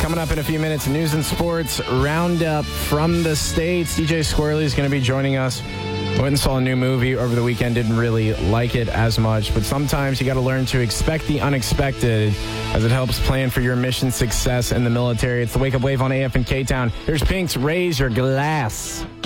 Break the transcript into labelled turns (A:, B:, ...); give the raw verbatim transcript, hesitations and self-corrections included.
A: Coming up in a few minutes, news and sports roundup from the States. D J Squirrely is going to be joining us. Went and saw a new movie over the weekend. Didn't really like it as much, but sometimes you got to learn to expect the unexpected as it helps plan for your mission success in the military. It's the Wake Up Wave on A F and K-Town. Here's Pink's Raise Your Glass.